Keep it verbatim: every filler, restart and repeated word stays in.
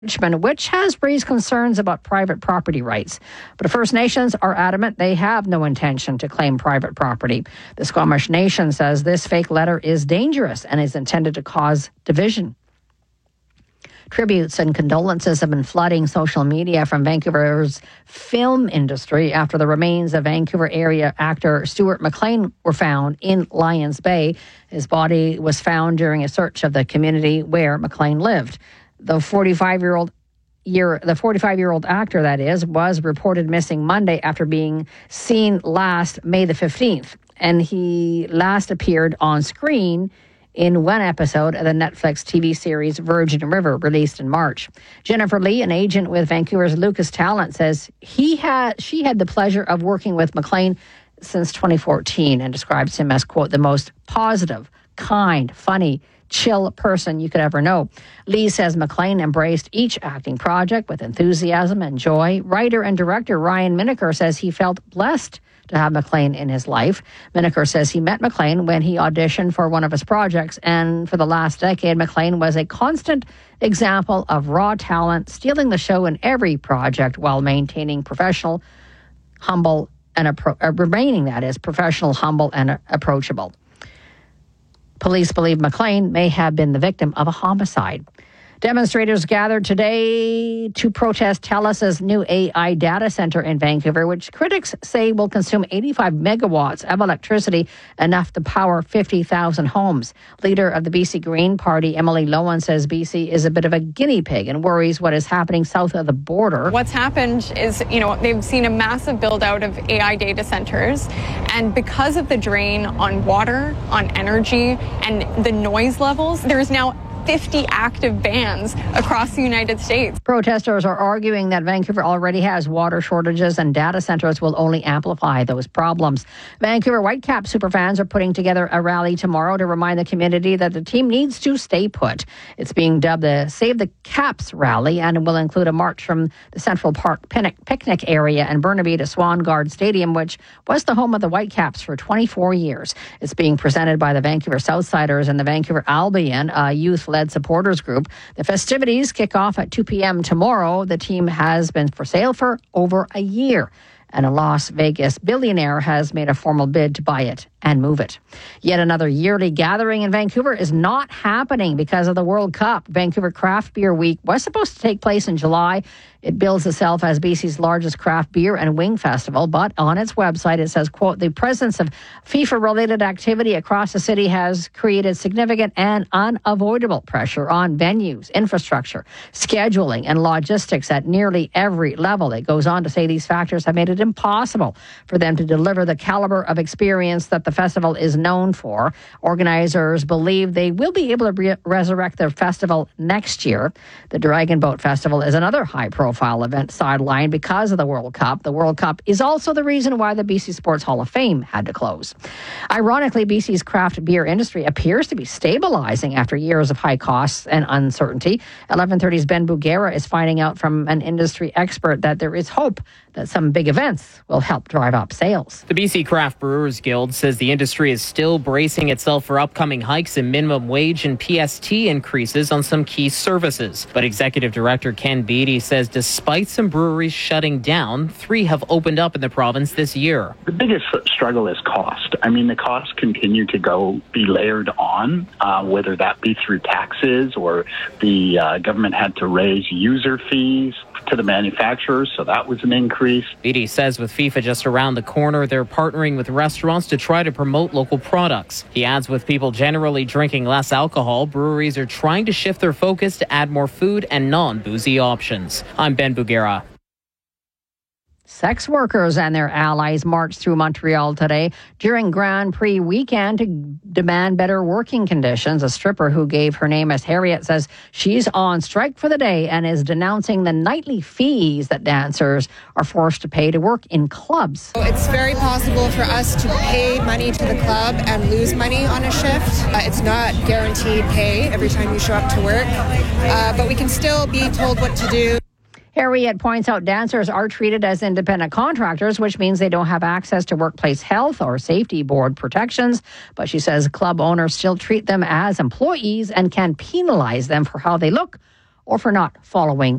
which has raised concerns about private property rights. But First Nations are adamant they have no intention to claim private property. The Squamish Nation says this fake letter is dangerous and is intended to cause division. Tributes and condolences have been flooding social media from Vancouver's film industry after the remains of Vancouver area actor Stuart McLean were found in Lions Bay. His body was found during a search of the community where McLean lived. The forty-five-year-old year, the forty-five-year-old actor, that is, was reported missing Monday after being seen last May the fifteenth. And he last appeared on screen in one episode of the Netflix T V series Virgin River, released in March. Jennifer Lee, an agent with Vancouver's Lucas Talent, says he had she had the pleasure of working with McLean since twenty fourteen and describes him as, quote, the most positive, kind, funny, chill person you could ever know. Lee says McLean embraced each acting project with enthusiasm and joy. Writer and director Ryan Miniker says he felt blessed to have McLean in his life. Miniker says he met McLean when he auditioned for one of his projects, and for the last decade, McLean was a constant example of raw talent, stealing the show in every project while maintaining professional, humble, and appro- uh, remaining, that is, professional, humble, and uh, approachable. Police believe McLean may have been the victim of a homicide. Demonstrators gathered today to protest TELUS's new A I data center in Vancouver, which critics say will consume eighty-five megawatts of electricity, enough to power fifty thousand homes. Leader of the B C Green Party, Emily Lowen, says B C is a bit of a guinea pig and worries what is happening south of the border. What's happened is, you know, they've seen a massive build out of A I data centers, and because of the drain on water, on energy, and the noise levels, there is now fifty active bans across the United States. Protesters are arguing that Vancouver already has water shortages and data centers will only amplify those problems. Vancouver Whitecaps superfans are putting together a rally tomorrow to remind the community that the team needs to stay put. It's being dubbed the Save the Caps rally and will include a march from the Central Park picnic area in Burnaby to Swangard Stadium, which was the home of the Whitecaps for twenty-four years. It's being presented by the Vancouver Southsiders and the Vancouver Albion, a youth led supporters group. The festivities kick off at two p.m. tomorrow. The team has been for sale for over a year, and a Las Vegas billionaire has made a formal bid to buy it and move it. Yet another yearly gathering in Vancouver is not happening because of the World Cup. Vancouver Craft Beer Week was supposed to take place in July. It bills itself as B C's largest craft beer and wing festival, but on its website it says, quote, the presence of FIFA-related activity across the city has created significant and unavoidable pressure on venues, infrastructure, scheduling, and logistics at nearly every level. It goes on to say these factors have made it impossible for them to deliver the caliber of experience that the festival is known for. Organizers believe they will be able to re- resurrect their festival next year. The Dragon Boat Festival is another high-profile event sidelined because of the World Cup. The World Cup is also the reason why the B C Sports Hall of Fame had to close. Ironically, B C's craft beer industry appears to be stabilizing after years of high costs and uncertainty. eleven thirty's Ben Bugera is finding out from an industry expert that there is hope that some big events will help drive up sales. The B C Craft Brewers Guild says the industry is still bracing itself for upcoming hikes in minimum wage and P S T increases on some key services. But Executive Director Ken Beattie says despite some breweries shutting down, three have opened up in the province this year. The biggest struggle is cost. I mean, the costs continue to go be layered on, uh, whether that be through taxes or the uh, government had to raise user fees to the manufacturers, so that was an increase. Beattie says with FIFA just around the corner, they're partnering with restaurants to try to promote local products. He adds with people generally drinking less alcohol, breweries are trying to shift their focus to add more food and non-boozy options. I'm Ben Bugera. Sex workers and their allies marched through Montreal today during Grand Prix weekend to demand better working conditions. A stripper who gave her name as Harriet says she's on strike for the day and is denouncing the nightly fees that dancers are forced to pay to work in clubs. It's very possible for us to pay money to the club and lose money on a shift. Uh, it's not guaranteed pay every time you show up to work, uh, but we can still be told what to do. Harriet points out dancers are treated as independent contractors, which means they don't have access to workplace health or safety board protections. But she says club owners still treat them as employees and can penalize them for how they look or for not following